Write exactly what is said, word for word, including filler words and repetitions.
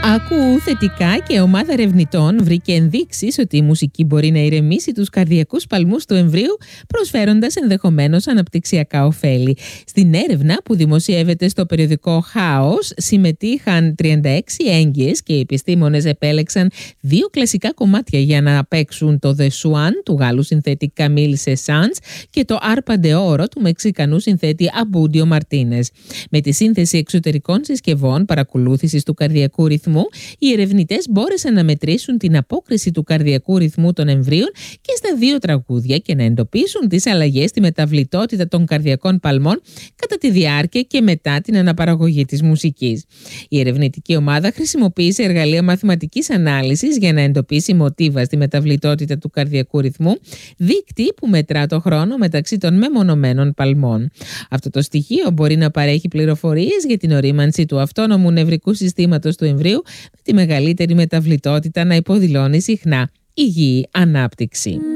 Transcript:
Άκου θετικά και ομάδα ερευνητών βρήκε ενδείξεις ότι η μουσική μπορεί να ηρεμήσει τους καρδιακούς σπαλμούς του εμβρίου, προσφέροντας ενδεχομένως αναπτυξιακά ωφέλη. Στην έρευνα που δημοσιεύεται στο περιοδικό Chaos συμμετείχαν τριάντα έξι έγκυες και οι επιστήμονες επέλεξαν δύο κλασικά κομμάτια για να παίξουν: το The Swan του Γάλλου συνθέτη Camille Saint-Saëns και το Arpa de Oro του Μεξικανού συνθέτη Abundio Martínez. Με τη σύνθεση εξωτερικών συσκευών παρακολούθησης του καρδιακού ρυθμού, οι ερευνητές μπόρεσαν να μετρήσουν την απόκριση του καρδιακού ρυθμού των εμβρίων και στα δύο τραγούδια και να εντοπίσουν τις αλλαγές στη μεταβλητότητα των καρδιακών παλμών κατά τη διάρκεια και μετά την αναπαραγωγή της μουσικής. Η ερευνητική ομάδα χρησιμοποίησε εργαλεία μαθηματικής ανάλυσης για να εντοπίσει μοτίβα στη μεταβλητότητα του καρδιακού ρυθμού, δείκτη που μετρά το χρόνο μεταξύ των μεμονωμένων παλμών. Αυτό το στοιχείο μπορεί να παρέχει πληροφορίες για την ορίμανση του αυτόνομου νευρικού συστήματος του εμβρίου, με τη μεγαλύτερη μεταβλητότητα να υποδηλώνει συχνά υγιή ανάπτυξη.